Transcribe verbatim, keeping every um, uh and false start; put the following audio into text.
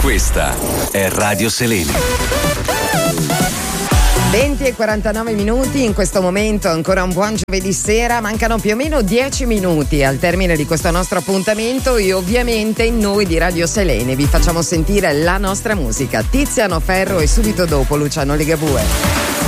Questa è Radio Selene. venti e quarantanove minuti in questo momento, ancora un buon giovedì sera, mancano più o meno dieci minuti al termine di questo nostro appuntamento e ovviamente noi di Radio Selene vi facciamo sentire la nostra musica. Tiziano Ferro e subito dopo Luciano Ligabue.